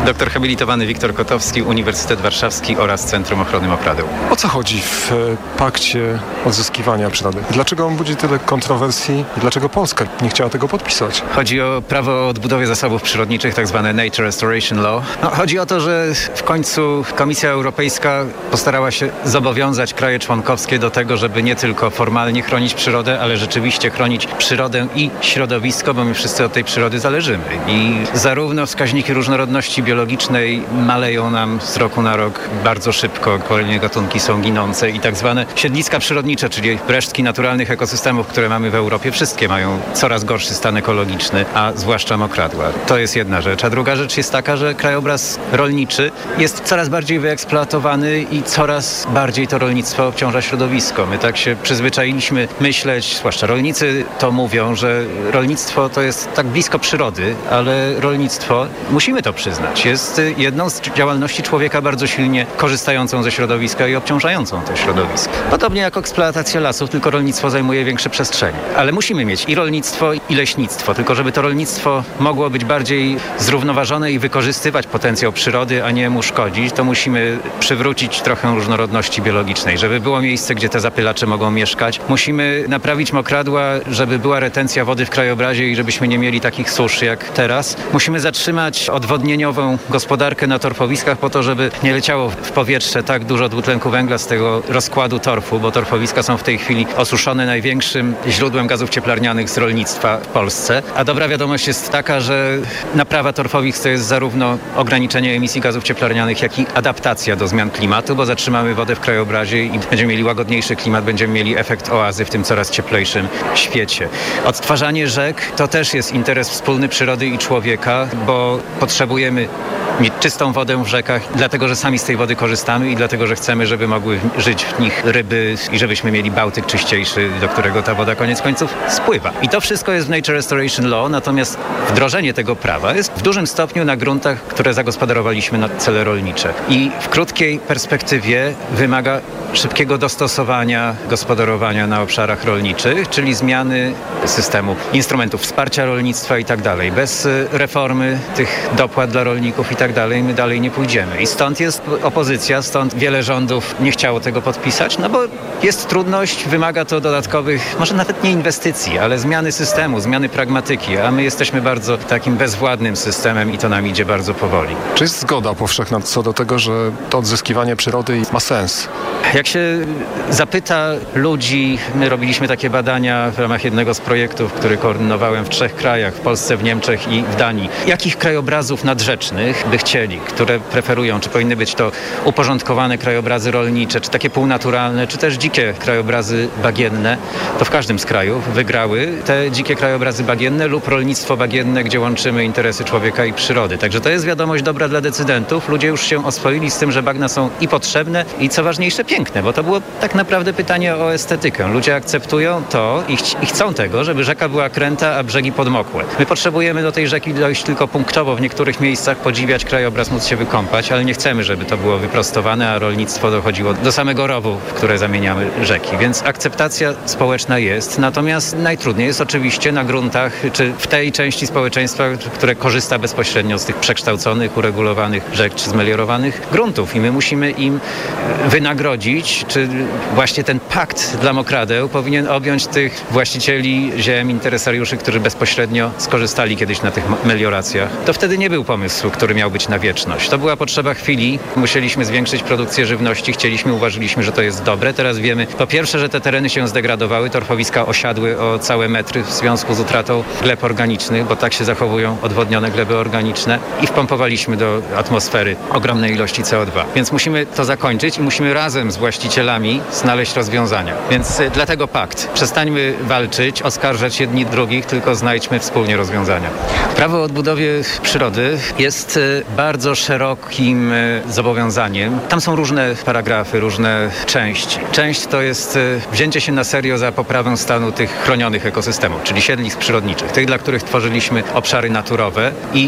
Doktor habilitowany Wiktor Kotowski, Uniwersytet Warszawski oraz Centrum Ochrony Mokradeł. O co chodzi w pakcie odzyskiwania przyrody? Dlaczego on budzi tyle kontrowersji i dlaczego Polska nie chciała tego podpisać? Chodzi o prawo o odbudowie zasobów przyrodniczych, tak zwane Nature Restoration Law. Chodzi o to, że w końcu Komisja Europejska postarała się zobowiązać kraje członkowskie do tego, żeby nie tylko formalnie chronić przyrodę, ale rzeczywiście chronić przyrodę i środowisko, bo my wszyscy od tej przyrody zależymy. I zarówno wskaźniki różnorodności biologicznej maleją nam z roku na rok bardzo szybko, kolejne gatunki są ginące i tak zwane siedliska przyrodnicze, czyli resztki naturalnych ekosystemów, które mamy w Europie, wszystkie mają coraz gorszy stan ekologiczny, a zwłaszcza mokradła. To jest jedna rzecz. A druga rzecz jest taka, że krajobraz rolniczy jest coraz bardziej wyeksploatowany i coraz bardziej to rolnictwo obciąża środowisko. My tak się przyzwyczailiśmy myśleć, zwłaszcza rolnicy to mówią, że rolnictwo to jest tak blisko przyrody, ale rolnictwo, musimy to przyznać, jest jedną z działalności człowieka bardzo silnie korzystającą ze środowiska i obciążającą to środowisko. Podobnie jak eksploatacja lasów, tylko rolnictwo zajmuje większe przestrzenie. Ale musimy mieć i rolnictwo, i leśnictwo, tylko żeby to rolnictwo mogło być bardziej zrównoważone i wykorzystywać potencjał przyrody, a nie mu szkodzić, to musimy przywrócić trochę różnorodności biologicznej, żeby było miejsce, gdzie te zapylacze mogą mieszkać. Musimy naprawić mokradła, żeby była retencja wody w krajobrazie i żebyśmy nie mieli takich susz jak teraz. Musimy zatrzymać odwodnieniową gospodarkę na torfowiskach po to, żeby nie leciało w powietrze tak dużo dwutlenku węgla z tego rozkładu torfu, bo torfowiska są w tej chwili osuszone największym źródłem gazów cieplarnianych z rolnictwa w Polsce. A dobra wiadomość jest taka, że naprawa torfowisk to jest zarówno ograniczenie emisji gazów cieplarnianych, jak i adaptacja do zmian klimatu, bo zatrzymamy wodę w krajobrazie i będziemy mieli łagodniejszy klimat, będziemy mieli efekt oazy w tym coraz cieplejszym świecie. Odtwarzanie rzek to też jest interes wspólny przyrody i człowieka, bo potrzebujemy mieć czystą wodę w rzekach, dlatego że sami z tej wody korzystamy i dlatego, że chcemy, żeby mogły żyć w nich ryby i żebyśmy mieli Bałtyk czyściejszy, do którego ta woda koniec końców spływa. I to wszystko jest w Nature Restoration Law, natomiast wdrożenie tego prawa jest w dużym stopniu na gruntach, które zagospodarowaliśmy na cele rolnicze. I w krótkiej perspektywie wymaga szybkiego dostosowania gospodarowania na obszarach rolniczych, czyli zmiany systemu instrumentów wsparcia rolnictwa i tak dalej. Bez reformy tych dopłat dla rolników i tak dalej my dalej nie pójdziemy. I stąd jest opozycja, stąd wiele rządów nie chciało tego podpisać, no bo jest trudność, wymaga to dodatkowych, może nawet nie inwestycji, ale zmiany systemu, zmiany pragmatyki, a my jesteśmy bardzo takim bezwładnym systemem i to nam idzie bardzo powoli. Czy jest zgoda powszechna co do tego, że to odzyskiwanie przyrody ma sens? Jak się zapyta ludzi, my robiliśmy takie badania w ramach jednego z projektów, który koordynowałem w 3 krajach, w Polsce, w Niemczech i w Danii. Jakich krajobrazów nadrzecznych by chcieli, które preferują? Czy powinny być to uporządkowane krajobrazy rolnicze, czy takie półnaturalne, czy też dzikie krajobrazy bagienne? To w każdym z krajów wygrały te dzikie krajobrazy bagienne lub rolnictwo bagienne, gdzie łączymy interesy człowieka i przyrody. Także to jest wiadomość dobra dla decydentów. Ludzie już się oswoili z tym, że bagna są i potrzebne, i co ważniejsze, piękne, bo to było tak naprawdę pytanie o estetykę. Ludzie akceptują to i chcą tego, żeby rzeka była kręta, a brzegi podmokłe. My potrzebujemy do tej rzeki dojść tylko punktowo w niektórych miejscach, podziwiać krajobraz, móc się wykąpać, ale nie chcemy, żeby to było wyprostowane, a rolnictwo dochodziło do samego rowu, w które zamieniamy rzeki. Więc akceptacja społeczna jest, natomiast najtrudniej jest oczywiście na gruntach, czy w tej części społeczeństwa, które korzysta bezpośrednio z tych przekształconych, uregulowanych rzek, czy zmeliorowanych gruntów. I my musimy im wynagrodzić, czy właśnie ten pakt dla mokradeł powinien objąć tych właścicieli ziem, interesariuszy, którzy bezpośrednio skorzystali kiedyś na tych melioracjach. To wtedy nie był pomysł, który miał być na wieczność. To była potrzeba chwili. Musieliśmy zwiększyć produkcję żywności, uważaliśmy, że to jest dobre. Teraz wiemy, po pierwsze, że te tereny się zdegradowały, torfowiska osiadły o całe metry w związku z utratą gleb organicznych, bo tak się zachowują odwodnione gleby organiczne i wpompowaliśmy do atmosfery ogromne ilości CO2. Więc musimy to zakończyć i musimy razem z właścicielami znaleźć rozwiązania. Więc dlatego pakt. Przestańmy walczyć, oskarżać jedni drugich, tylko znajdźmy wspólnie rozwiązania. Prawo o odbudowie przyrody jest bardzo szerokim zobowiązaniem. Tam są różne paragrafy, różne części. Część to jest wzięcie się na serio za poprawę stanu tych chronionych ekosystemów, czyli siedlisk przyrodniczych, tych, dla których tworzyliśmy obszary naturowe i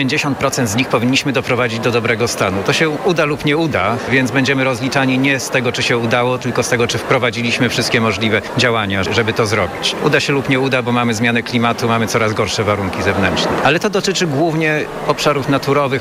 90% z nich powinniśmy doprowadzić do dobrego stanu. To się uda lub nie uda, więc będziemy rozliczani nie z tego, czy się udało, tylko z tego, czy wprowadziliśmy wszystkie możliwe działania, żeby to zrobić. Uda się lub nie uda, bo mamy zmianę klimatu, mamy coraz gorsze warunki zewnętrzne. Ale to dotyczy głównie obszarów naturowych,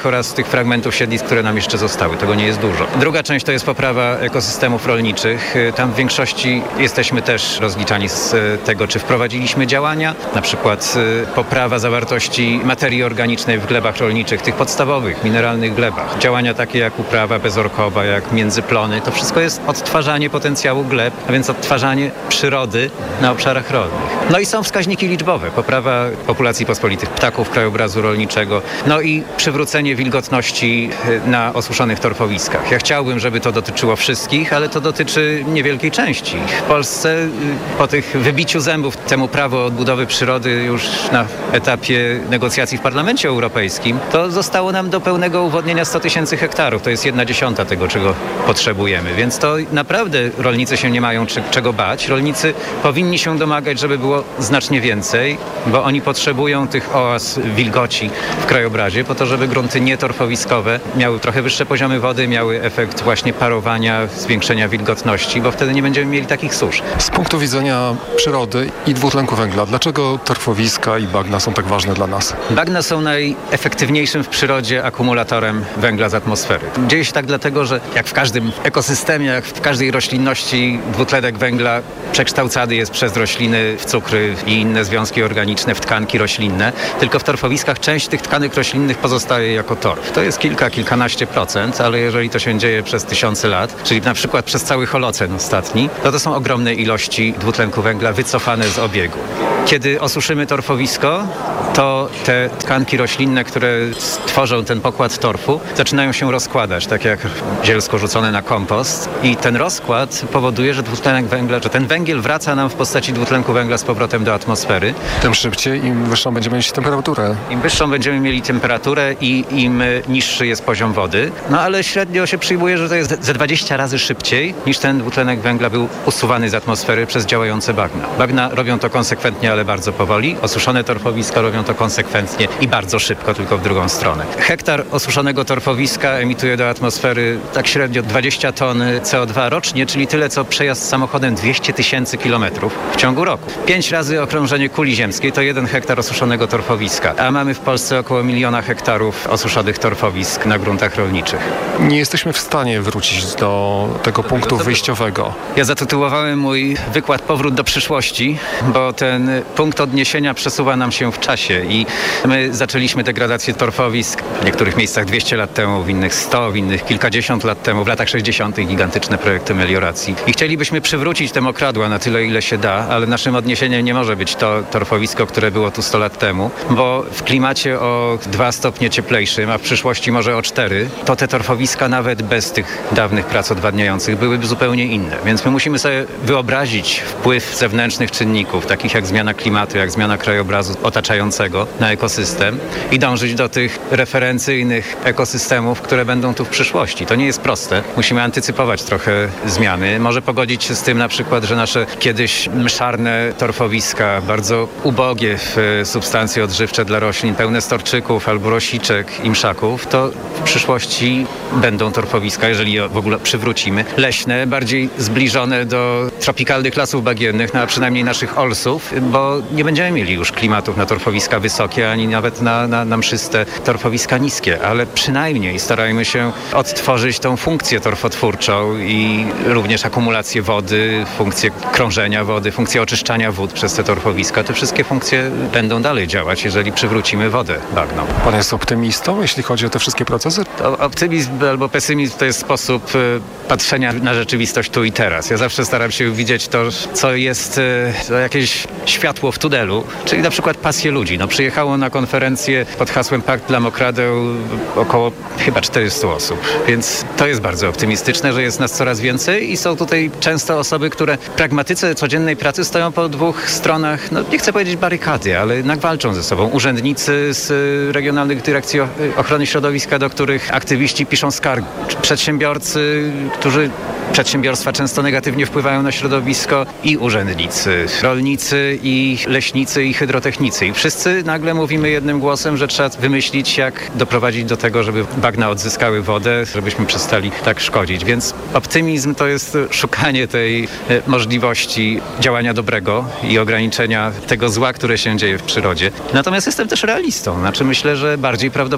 siedlisk oraz tych fragmentów siedlisk, które nam jeszcze zostały. Tego nie jest dużo. Druga część to jest poprawa ekosystemów rolniczych. Tam w większości jesteśmy też rozliczani z tego, czy wprowadziliśmy działania, na przykład poprawa zawartości materii organicznej w glebach rolniczych, tych podstawowych, mineralnych glebach. Działania takie jak uprawa bezorkowa, jak międzyplony, to wszystko jest odtwarzanie potencjału gleb, a więc odtwarzanie przyrody na obszarach rolnych. No i są wskaźniki liczbowe, poprawa populacji pospolitych ptaków, krajobrazu rolniczego, no i przywrócenie wilgotności na osuszonych torfowiskach. Ja chciałbym, żeby to dotyczyło wszystkich, ale to dotyczy niewielkiej części. W Polsce po tych wybiciu zębów temu prawo odbudowy przyrody już na etapie negocjacji w Parlamencie Europejskim, to zostało nam do pełnego uwodnienia 100 000 hektarów. To jest 1/10 tego, czego potrzebujemy. Więc to naprawdę rolnicy się nie mają czego bać. Rolnicy powinni się domagać, żeby było znacznie więcej, bo oni potrzebują tych oaz wilgoci w krajobrazie po to, żeby grunty nietorfowiskowe miały trochę wyższe poziomy wody, miały efekt właśnie parowania, zwiększenia wilgotności, bo wtedy nie będziemy mieli takich susz. Z punktu widzenia przyrody i dwutlenku węgla, dlaczego torfowiska i bagna są tak ważne dla nas? Bagna są najefektywniejszym w przyrodzie akumulatorem węgla z atmosfery. Dzieje się tak dlatego, że jak w każdym ekosystemie, jak w każdej roślinności dwutlenek węgla przekształcany jest przez rośliny w cukry i inne związki organiczne, w tkanki roślinne. Tylko w torfowiskach część tych tkanek roślinnych pozostaje jako torf. To jest kilkanaście procent, ale jeżeli to się dzieje przez tysiące lat, czyli na przykład przez cały holocen ostatni, to są ogromne ilości dwutlenku węgla wycofane z obiegu. Kiedy osuszymy torfowisko, to te tkanki roślinne, które tworzą ten pokład torfu, zaczynają się rozkładać, tak jak zielsko rzucone na kompost. I ten rozkład powoduje, że dwutlenek węgla, że ten węgiel wraca nam w postaci dwutlenku węgla z powrotem do atmosfery. Tym szybciej, im wyższą będziemy mieć temperaturę. Im wyższą będziemy mieli temperaturę i im niższy jest poziom wody. No ale średnio się przyjmuje, że to jest ze 20 razy szybciej niż ten dwutlenek węgla był usuwany z atmosfery przez działające bagna. Bagna robią to konsekwentnie, ale bardzo powoli. Osuszone torfowiska robią to konsekwentnie i bardzo szybko, tylko w drugą stronę. Hektar osuszonego torfowiska emituje do atmosfery tak średnio 20 ton CO2 rocznie, czyli tyle, co przejazd samochodem 200 000 kilometrów w ciągu roku. 5 razy okrążenie kuli ziemskiej to 1 hektar osuszonego torfowiska, a mamy w Polsce około 1 000 000 hektarów osuszonych torfowisk na gruntach rolniczych. Nie jesteśmy w stanie wrócić do tego punktu wyjściowego. Ja zatytułowałem mój wykład Powrót do przyszłości, bo ten punkt odniesienia przesuwa nam się w czasie i my zaczęliśmy degradację torfowisk w niektórych miejscach 200 lat temu, w innych 100, w innych kilkadziesiąt lat temu, w latach 60. gigantyczne projekty melioracji. I chcielibyśmy przywrócić te mokradła na tyle, ile się da, ale naszym odniesieniem nie może być to torfowisko, które było tu 100 lat temu, bo w klimacie o 2 stopnie cieplejszym, a w przyszłości może o 4, to te torfowiska nawet bez tych dawnych prac odwadniających byłyby zupełnie inne. Więc my musimy sobie wyobrazić wpływ zewnętrznych czynników, takich jak zmiana klimatu, jak zmiana krajobrazu otaczającego na ekosystem i dążyć do tych referencyjnych ekosystemów, które będą tu w przyszłości. To nie jest proste. Musimy antycypować trochę zmiany. Może pogodzić się z tym na przykład, że nasze kiedyś mszarne torfowiska, bardzo ubogie w substancje odżywcze dla roślin, pełne storczyków albo rosiczek i mszaków, to w przyszłości będą torfowiska, jeżeli je w ogóle przywrócimy, leśne, bardziej zbliżone do tropikalnych lasów bagiennych, no a przynajmniej naszych olsów, bo nie będziemy mieli już klimatów na torfowiska wysokie, ani nawet na mszyste torfowiska niskie, ale przynajmniej starajmy się odtworzyć tą funkcję torfotwórczą i również akumulację wody, funkcję krążenia wody, funkcję oczyszczania wód przez te torfowiska. Te wszystkie funkcje będą dalej działać, jeżeli przywrócimy wodę bagną. Pan jest optymistą, jeśli chodzi o te wszystkie procesy? Optymizm albo pesymizm to jest sposób patrzenia na rzeczywistość tu i teraz. Ja zawsze staram się widzieć to, co jest jakieś światło w tunelu, czyli na przykład pasję ludzi. No, przyjechało na konferencję pod hasłem Pakt dla Mokradeł około chyba 400 osób, więc to jest bardzo optymistyczne, że jest nas coraz więcej i są tutaj często osoby, które w pragmatyce codziennej pracy stoją po dwóch stronach, no nie chcę powiedzieć barykady, ale jednak walczą ze sobą. Urzędnicy z regionalnych dyrekcji ochrony środowiska, do których aktywiści piszą skargi. Przedsiębiorcy, przedsiębiorstwa często negatywnie wpływają na środowisko i urzędnicy, rolnicy i leśnicy i hydrotechnicy. I wszyscy nagle mówimy jednym głosem, że trzeba wymyślić, jak doprowadzić do tego, żeby bagna odzyskały wodę, żebyśmy przestali tak szkodzić. Więc optymizm to jest szukanie tej możliwości działania dobrego i ograniczenia tego zła, które się dzieje w przyrodzie. Natomiast jestem też realistą. Znaczy myślę, że bardziej prawdopodobne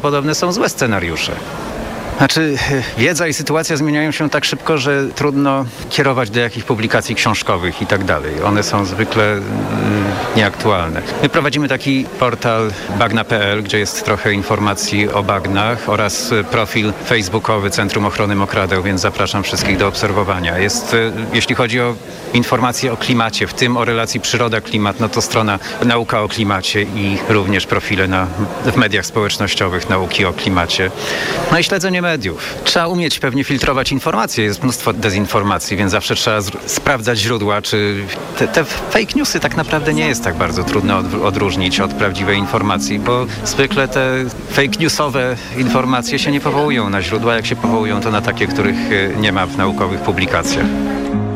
prawdopodobne są złe scenariusze. Znaczy, wiedza i sytuacja zmieniają się tak szybko, że trudno kierować do jakichś publikacji książkowych i tak dalej. One są zwykle nieaktualne. My prowadzimy taki portal bagna.pl, gdzie jest trochę informacji o bagnach oraz profil facebookowy Centrum Ochrony Mokradeł, więc zapraszam wszystkich do obserwowania. Jest, jeśli chodzi o informacje o klimacie, w tym o relacji przyroda-klimat, no to strona Nauka o klimacie i również profile w mediach społecznościowych Nauki o klimacie. No i śledzenie mediów. Trzeba umieć pewnie filtrować informacje. Jest mnóstwo dezinformacji, więc zawsze trzeba sprawdzać źródła, czy te fake newsy tak naprawdę nie jest tak bardzo trudno odróżnić od prawdziwej informacji, bo zwykle te fake newsowe informacje się nie powołują na źródła, jak się powołują to na takie, których nie ma w naukowych publikacjach.